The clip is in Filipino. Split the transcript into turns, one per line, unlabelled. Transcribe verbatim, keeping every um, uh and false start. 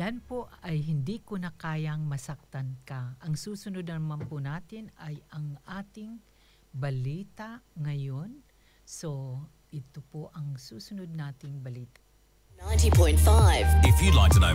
Yan po ay hindi ko na kayang masaktan ka. Ang susunod naman po natin ay ang ating balita ngayon. So, ito po ang susunod nating balita.
ninety point five.
If you'd like to know